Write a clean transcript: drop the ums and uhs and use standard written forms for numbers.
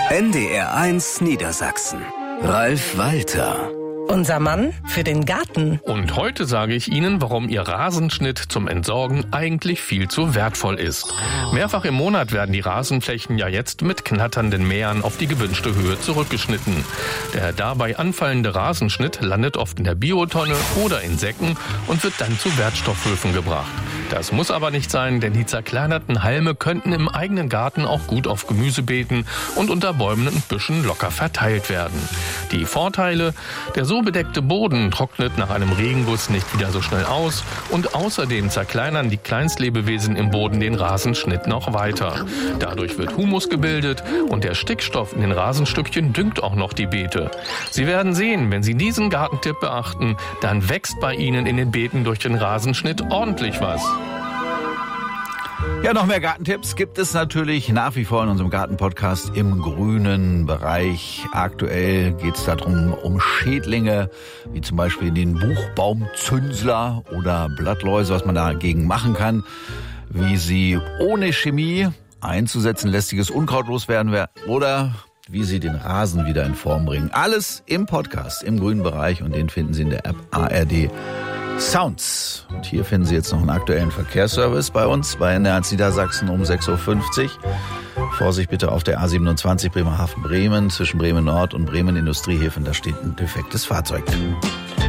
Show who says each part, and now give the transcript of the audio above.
Speaker 1: NDR1 Niedersachsen. Ralf Walter.
Speaker 2: Unser Mann für den Garten.
Speaker 3: Und heute sage ich Ihnen, warum Ihr Rasenschnitt zum Entsorgen eigentlich viel zu wertvoll ist. Mehrfach im Monat werden die Rasenflächen ja jetzt mit knatternden Mähern auf die gewünschte Höhe zurückgeschnitten. Der dabei anfallende Rasenschnitt landet oft in der Biotonne oder in Säcken und wird dann zu Wertstoffhöfen gebracht. Das muss aber nicht sein, denn die zerkleinerten Halme könnten im eigenen Garten auch gut auf Gemüsebeeten und unter Bäumen und Büschen locker verteilt werden. Die Vorteile: Der so bedeckte Boden trocknet nach einem Regenguss nicht wieder so schnell aus und außerdem zerkleinern die Kleinstlebewesen im Boden den Rasenschnitt noch weiter. Dadurch wird Humus gebildet und der Stickstoff in den Rasenstückchen düngt auch noch die Beete. Sie werden sehen, wenn Sie diesen Gartentipp beachten, dann wächst bei Ihnen in den Beeten durch den Rasenschnitt ordentlich was.
Speaker 4: Ja, noch mehr Gartentipps gibt es natürlich nach wie vor in unserem Gartenpodcast im grünen Bereich. Aktuell geht es darum, um Schädlinge, wie zum Beispiel den Buchbaumzünsler oder Blattläuse, was man dagegen machen kann, wie sie ohne Chemie einzusetzen lästiges Unkraut loswerden oder wie sie den Rasen wieder in Form bringen. Alles im Podcast im grünen Bereich und den finden Sie in der App ARD Sounds. Und hier finden Sie jetzt noch einen aktuellen Verkehrsservice bei uns bei NDR1 Niedersachsen um 6.50 Uhr. Vorsicht bitte auf der A27 Bremerhaven-Bremen zwischen Bremen Nord und Bremen Industriehäfen. Da steht ein defektes Fahrzeug.